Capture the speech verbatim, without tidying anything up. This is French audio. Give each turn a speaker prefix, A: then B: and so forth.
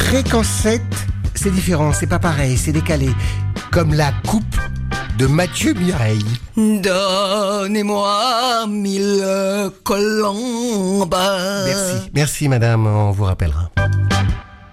A: Fréquence sept, c'est différent, c'est pas pareil, c'est décalé. Comme la coupe de Mathieu Mireille.
B: Donnez-moi mille colombes.
A: Merci, merci madame, on vous rappellera.